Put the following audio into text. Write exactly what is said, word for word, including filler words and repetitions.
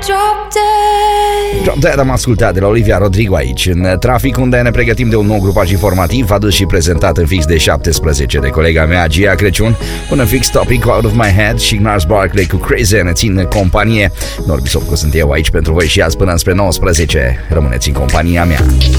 Drop Dead. Drop Dead am ascultat de la Olivia Rodrigo aici, în trafic, unde ne pregătim de un nou grupaj informativ adus și prezentat în fix de șaptesprezece de colega mea, Gia Crăciun, până fix Topic Out of My Head și Gnars Barkley cu Crazy ne țin companie. Norbi Sopcu sunt eu aici pentru voi și azi până spre nouăsprezece. Rămâneți în compania mea.